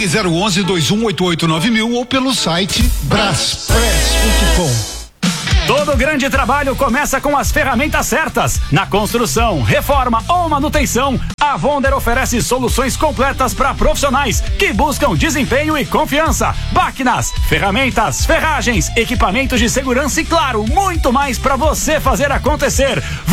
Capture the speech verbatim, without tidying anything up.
zero um um, dois um oito oito nove mil ou pelo site braspress ponto com. Todo grande trabalho começa com as ferramentas certas. Na construção, reforma ou manutenção, a Wonder oferece soluções completas para profissionais que buscam desempenho e confiança. Máquinas, ferramentas, ferragens, equipamentos de segurança e, claro, muito mais para você fazer acontecer.